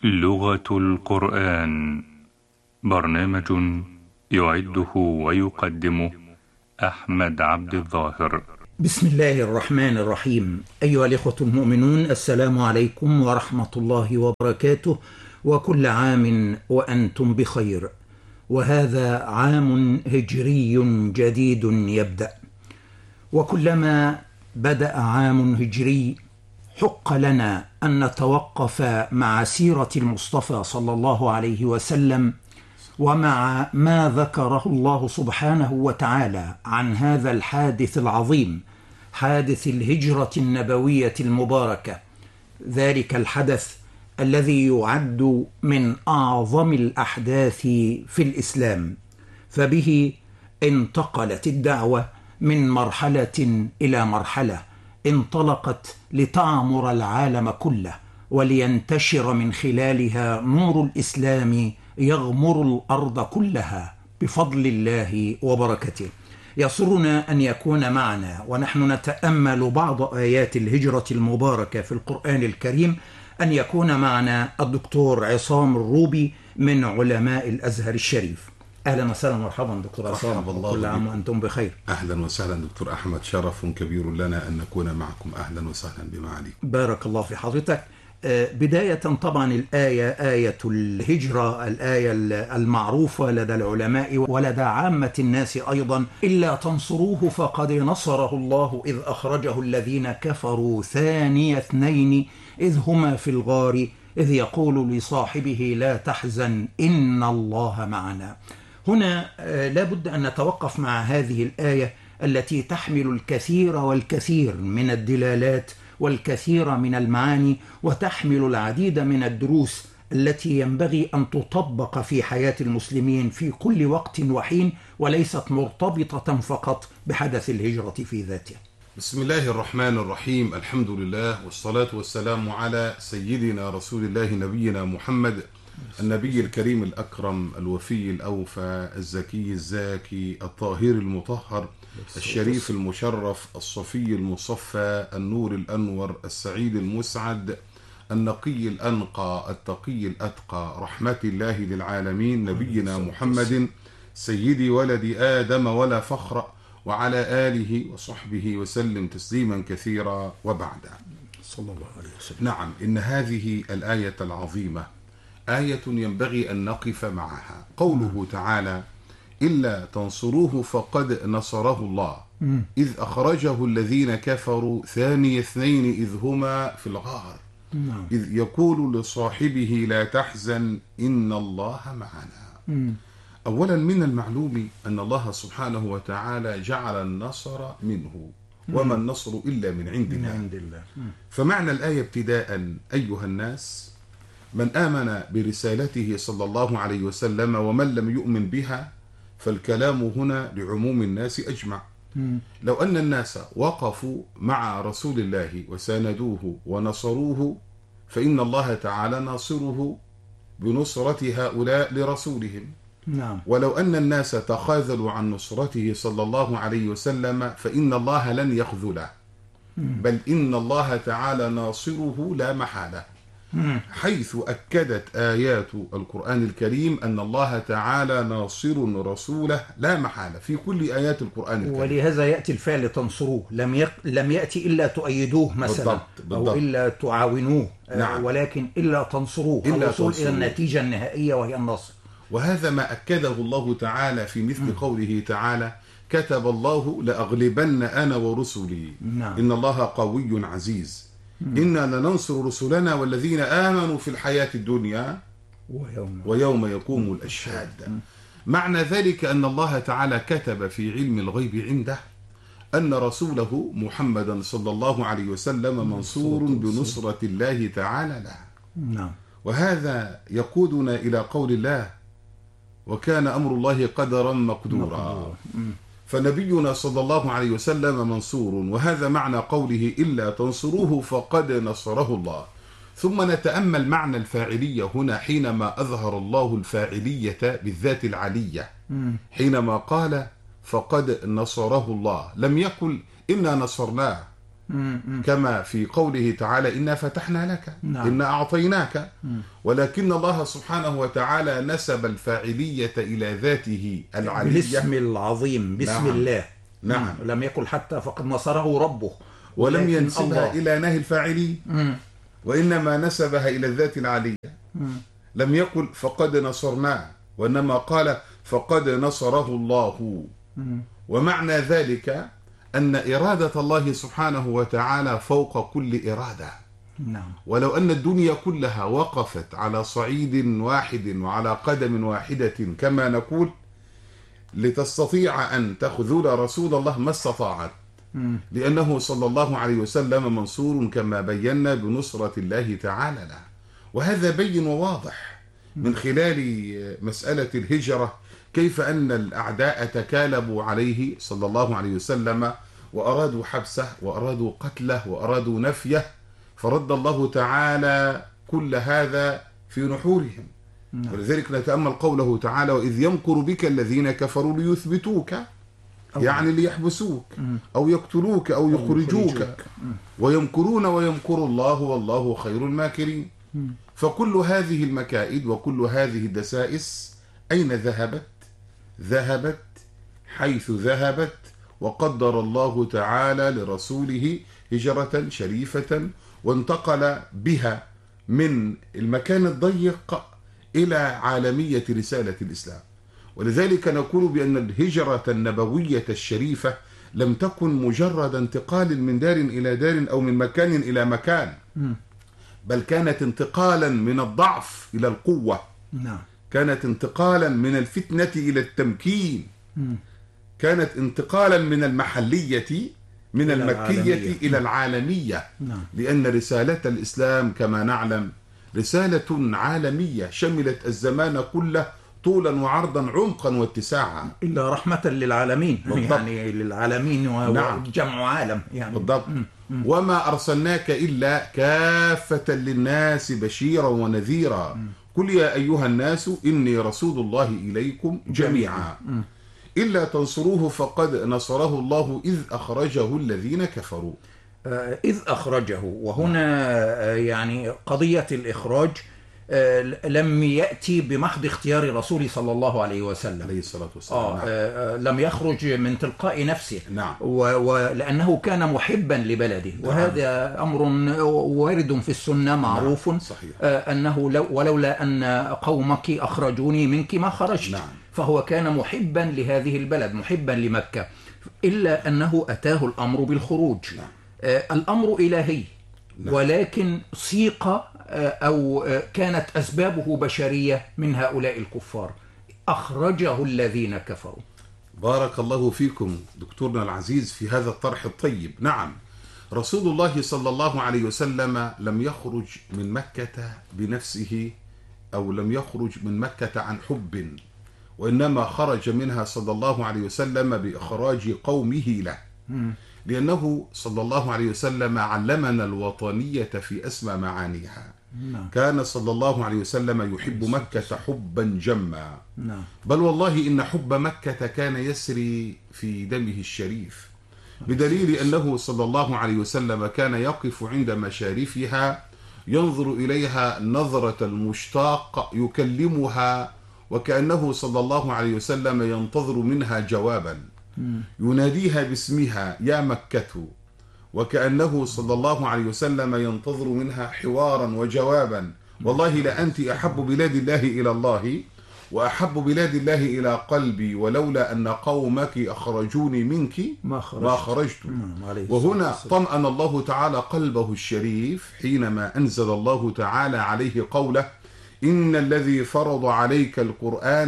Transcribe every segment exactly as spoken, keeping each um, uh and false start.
لغة القرآن، برنامج يعده ويقدمه أحمد عبد الظاهر. بسم الله الرحمن الرحيم. أيها الإخوة المؤمنون، السلام عليكم ورحمة الله وبركاته، وكل عام وأنتم بخير. وهذا عام هجري جديد يبدأ، وكلما بدأ عام هجري حق لنا أن نتوقف مع سيرة المصطفى صلى الله عليه وسلم ومع ما ذكره الله سبحانه وتعالى عن هذا الحادث العظيم، حادث الهجرة النبوية المباركة، ذلك الحدث الذي يعد من أعظم الأحداث في الإسلام، فبه انتقلت الدعوة من مرحلة إلى مرحلة، انطلقت لتعمر العالم كله ولينتشر من خلالها نور الإسلام يغمر الأرض كلها بفضل الله وبركته. يسرنا أن يكون معنا ونحن نتأمل بعض آيات الهجرة المباركة في القرآن الكريم أن يكون معنا الدكتور عصام الروبي من علماء الأزهر الشريف. أهلا وسهلا ومرحبا دكتور عصام، كل عام وأنتم بخير. أهلا وسهلا دكتور أحمد، شرف كبير لنا أن نكون معكم. أهلا وسهلا بمعالي. بارك الله في حضرتك. بداية طبعا الآية آية الهجرة، الآية المعروفة لدى العلماء ولدى عامة الناس أيضا: إلا تنصروه فقد نصره الله إذ أخرجه الذين كفروا ثاني اثنين إذ هما في الغار إذ يقول لصاحبه لا تحزن إن الله معنا. هنا لابد أن نتوقف مع هذه الآية التي تحمل الكثير والكثير من الدلالات والكثير من المعاني، وتحمل العديد من الدروس التي ينبغي أن تطبق في حياة المسلمين في كل وقت وحين، وليست مرتبطة فقط بحدث الهجرة في ذاته. بسم الله الرحمن الرحيم. الحمد لله والصلاة والسلام على سيدنا رسول الله نبينا محمد، النبي الكريم الأكرم الوفي الأوفى الزكي الزاكي الطاهر المطهر الشريف المشرف الصفي المصفى النور الأنور السعيد المسعد النقي الأنقى التقي الأتقى، رحمة الله للعالمين، نبينا محمد سيدي ولد آدم ولا فخر، وعلى آله وصحبه وسلم تسليما كثيرا، وبعد. صلى الله عليه وسلم. نعم، إن هذه الآية العظيمة آية ينبغي أن نقف معها. قوله تعالى: إلا تنصروه فقد نصره الله إذ أخرجه الذين كفروا ثاني اثنين إذ هما في الغار إذ يقول لصاحبه لا تحزن إن الله معنا. أولا، من المعلوم أن الله سبحانه وتعالى جعل النصر منه، وما النصر إلا من عند الله. فمعنى الآية ابتداء: أيها الناس، من آمن برسالته صلى الله عليه وسلم ومن لم يؤمن بها، فالكلام هنا لعموم الناس أجمع. لو أن الناس وقفوا مع رسول الله وساندوه ونصروه، فإن الله تعالى ناصره بنصرة هؤلاء لرسولهم. نعم. ولو أن الناس تخاذلوا عن نصرته صلى الله عليه وسلم، فإن الله لن يخذله، بل إن الله تعالى ناصره لا محالة، حيث أكدت آيات القرآن الكريم أن الله تعالى ناصر رسوله لا محالة في كل آيات القرآن الكريم. ولهذا يأتي الفعل تنصروه، لم يق... لم يأتي إلا تؤيدوه مثلا، بالضبط بالضبط. أو إلا تعاونوه. نعم. ولكن إلا تنصروه، إلا الوصول إلى النتيجة النهائية وهي النصر. وهذا ما أكده الله تعالى في مثل م. قوله تعالى: كتب الله لأغلبن أنا ورسلي. نعم. إن الله قوي عزيز. إنا لننصر رسلنا والذين آمنوا في الحياة الدنيا ويوم, ويوم يقوم الأشهاد. معنى ذلك أن الله تعالى كتب في علم الغيب عنده أن رسوله محمدا صلى الله عليه وسلم منصور بنصرة الله تعالى له. نعم. وهذا يقودنا إلى قول الله: وكان أمر الله قدرا مقدورا. فنبينا صلى الله عليه وسلم منصور، وهذا معنى قوله إلا تنصروه فقد نصره الله. ثم نتأمل معنى الفاعلية هنا حينما أظهر الله الفاعلية بالذات العلية، حينما قال فقد نصره الله، لم يقل إنا نصرناه كما في قوله تعالى إنا فتحنا لك، نعم. إنا أعطيناك. ولكن الله سبحانه وتعالى نسب الفاعلية إلى ذاته العلية بالاسم العظيم، بسم نعم. الله. نعم. لم يقل حتى فقد نصره ربه، ولم ولكن ينسبها الله. إلى نهي الفاعلين، وإنما نسبها إلى الذات العلية. لم يقل فقد نصرناه، وإنما قال فقد نصره الله. ومعنى ذلك أن إرادة الله سبحانه وتعالى فوق كل إرادة. نعم. ولو أن الدنيا كلها وقفت على صعيد واحد وعلى قدم واحدة كما نقول لتستطيع أن تخذل رسول الله ما استطاعت، لأنه صلى الله عليه وسلم منصور كما بينا بنصرة الله تعالى له. وهذا بين وواضح من خلال مسألة الهجرة، كيف أن الأعداء تكالبوا عليه صلى الله عليه وسلم وأرادوا حبسه وأرادوا قتله وأرادوا نفيه، فرد الله تعالى كل هذا في نحورهم. ولذلك نتأمل قوله تعالى وإذ يمكر بك الذين كفروا ليثبتوك، يعني ليحبسوك أو يقتلوك أو يخرجوك، ويمكرون ويمكر الله والله خير الماكرين. فكل هذه المكائد وكل هذه الدسائس أين ذهبت؟ ذهبت حيث ذهبت، وقدر الله تعالى لرسوله هجرة شريفة، وانتقل بها من المكان الضيق إلى عالمية رسالة الإسلام. ولذلك نقول بأن الهجرة النبوية الشريفة لم تكن مجرد انتقال من دار إلى دار أو من مكان إلى مكان، بل كانت انتقالا من الضعف إلى القوة. نعم. كانت انتقالا من الفتنة إلى التمكين. كانت انتقالا من المحلية من إلى المكية العالمية. إلى العالمية. نعم. لأن رسالة الإسلام كما نعلم رسالة عالمية شملت الزمان كله طولا وعرضا عمقا واتساعا، إلا رحمة للعالمين. بالضبط. يعني للعالمين و- نعم. وجمع عالم يعني. بالضبط. وما أرسلناك إلا كافة للناس بشيرا ونذيرا، قل يا أيها الناس إني رسول الله إليكم جميعا إلا تنصروه فقد نصره الله إذ أخرجه الذين كفروا. آه، إذ أخرجه، وهنا آه، يعني قضية الإخراج آه، لم يأتي بمحض اختيار رسول صلى الله عليه وسلم عليه الصلاة والسلام. آه نعم. آه، لم يخرج من تلقاء نفسه. نعم. و- ولأنه كان محبا لبلده. نعم. وهذا أمر وارد في السنة معروف. نعم. صحيح. آه، أنه لو ولولا أن قومك أخرجوني منك ما خرجت. نعم. فهو كان محبا لهذه البلد، محبا لمكة، إلا أنه أتاه الأمر بالخروج. نعم. آه، الأمر إلهي. نعم. ولكن سيق آه، أو آه، كانت أسبابه بشرية من هؤلاء الكفار، أخرجه الذين كفروا. بارك الله فيكم دكتورنا العزيز في هذا الطرح الطيب. نعم، رسول الله صلى الله عليه وسلم لم يخرج من مكة بنفسه أو لم يخرج من مكة عن حب، وإنما خرج منها صلى الله عليه وسلم بإخراج قومه له، لأنه صلى الله عليه وسلم علمنا الوطنية في أسمى معانيها. نعم. كان صلى الله عليه وسلم يحب مكة حبا جما، نعم. بل والله إن حب مكة كان يسري في دمه الشريف، بدليل أنه صلى الله عليه وسلم كان يقف عند مشارفها ينظر إليها نظرة المشتاق، يكلمها وكأنه صلى الله عليه وسلم ينتظر منها جوابا، يناديها باسمها يا مكة، وكأنه صلى الله عليه وسلم ينتظر منها حوارا وجوابا. والله لأنت أحب بلاد الله إلى الله وأحب بلاد الله إلى قلبي، ولولا أن قومك أخرجوني منك ما خرجت, ما خرجت. وهنا طمأن الله تعالى قلبه الشريف حينما أنزل الله تعالى عليه قوله إن الذي فرض عليك القرآن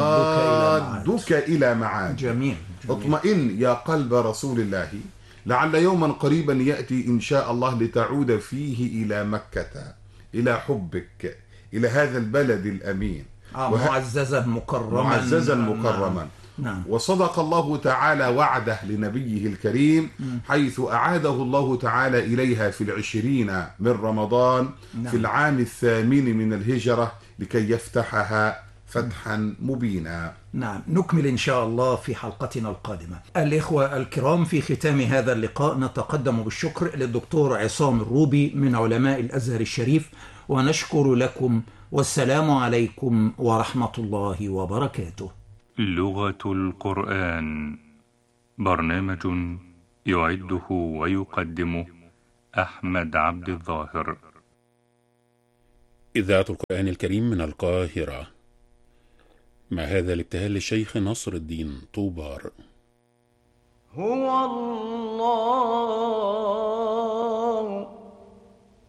لرادك إلى معاد. جميل. اطمئن يا قلب رسول الله، لعل يوما قريبا يأتي إن شاء الله لتعود فيه إلى مكة، إلى حبك، إلى هذا البلد الأمين، آه وه... معززا مكرما. معززا مكرما. نعم. وصدق الله تعالى وعده لنبيه الكريم حيث أعاده الله تعالى إليها في العشرين من رمضان. نعم. في العام الثامن من الهجرة لكي يفتحها فتحا مبينا. نعم، نكمل إن شاء الله في حلقتنا القادمة. الإخوة الكرام، في ختام هذا اللقاء نتقدم بالشكر للدكتور عصام الروبي من علماء الأزهر الشريف، ونشكر لكم، والسلام عليكم ورحمة الله وبركاته. لغة القرآن، برنامج يعده ويقدمه أحمد عبد الظاهر. إذاعة القرآن الكريم من القاهرة. مع هذا الابتهال للشيخ نصر الدين طوبار. هو الله